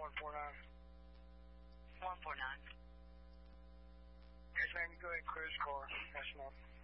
149. 149. Yes, ma'am. Go ahead and clear his car. That's enough.